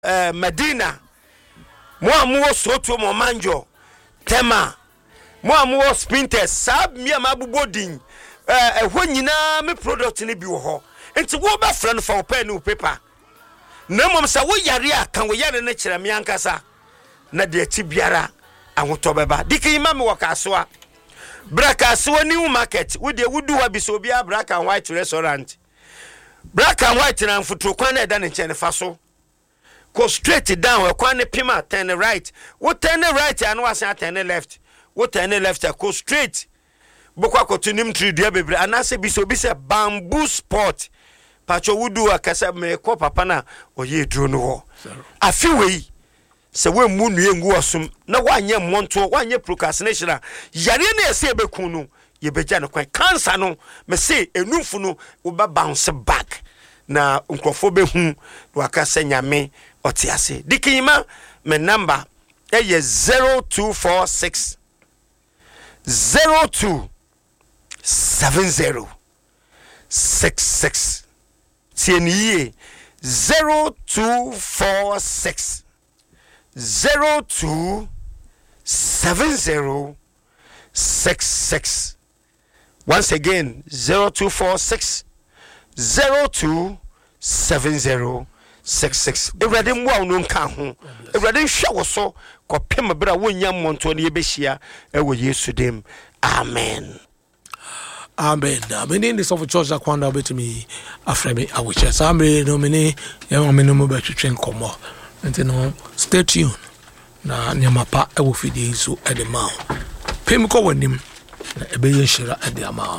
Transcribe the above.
Medina mo amuwo soto mo manjo tema mo amuwo sprinters sab mi amabubodin ehwo nyina me product ni bi wo ho enti wo ba fra no fa wo pen no paper na mom sa wo yare aka wo yare na kire me ankasa na de ati biara ahoto beba dikima me wakasoa braka so new market wo de wudu wa biso bia Black and White restaurant Black and White na mfutro kwan na eda ne nche ne fa so go straight down we kwan ne pima turn right wo turn right and was turn left wo turn left go straight bokwa kotunim tree dua bebre anase biso bi se bamboo sport pacho wudu akasa me ko papa na oye duro no ho afi wei se we mu nue ngu osum na wanye monto wanye procrastination yare na ese beku no ye beja no kwan cancer no me se enumfu no wo ba bounce back na nkrofo behu wakasa nyame otiase dikima me number eye 0246 02 70 66 tieniye 0246 02 70 66 once again 0246 02 70 66 Everade mwa unu nka ho Everade hwa wo so kopem bra wonya monto ne yebehia ewo Yesu dem amen. Amen. In this of church that kwanda betimi afremi awiche. Sambe no mini ya meno mo betwetwen komo. Nti no stay tuned. Na nyamapa ewo fidi so edema. Pem ko wanim na ebeye hira ede ama.